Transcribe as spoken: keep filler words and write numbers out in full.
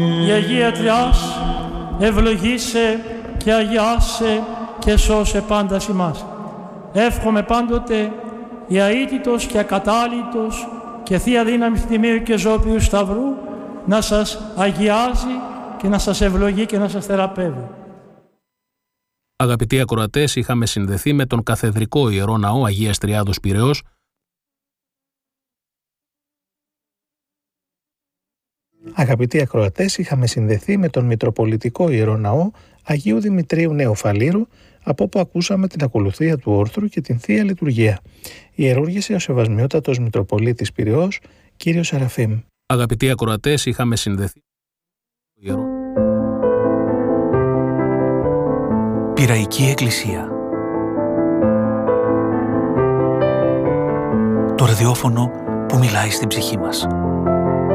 Η Αγία Τριάς ευλογήσε και αγιάσε και σώσε πάντα ημάς. Εύχομαι πάντοτε η αήτητος και ακατάλητος και Θεία Δύναμη Τιμίου και Ζώπιου Σταυρού να σας αγιάζει και να σας ευλογεί και να σας θεραπεύει. Αγαπητοί ακροατές, είχαμε συνδεθεί με τον Καθεδρικό Ιερό Ναό Αγίας Τριάδος Πειραιώς. Αγαπητοί ακροατές, είχαμε συνδεθεί με τον Μητροπολιτικό Ιερό Ναό Αγίου Δημητρίου Νεοφαλήρου, από όπου ακούσαμε την ακολουθία του όρθρου και την Θεία Λειτουργία. Ιερούργησε ο Σεβασμιότατος Μητροπολίτης Πειραιώς, κύριος Σεραφείμ. Αγαπητοί ακροατές, είχαμε συνδεθεί. Πειραϊκή Εκκλησία. Το ραδιόφωνο που μιλάει στην ψυχή μας.